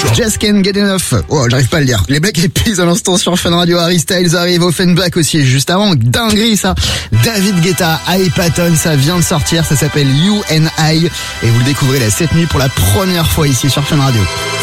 Just Can't Get Enough. Oh, j'arrive pas à le dire. Les Black Eyed Peas à l'instant sur Fun Radio. Harry Styles arrive, Offenbach aussi juste avant. Dinguerie ça. David Guetta, I Patton, ça vient de sortir. Ça s'appelle You and I. Et vous le découvrez là cette nuit pour la première fois ici sur Fun Radio.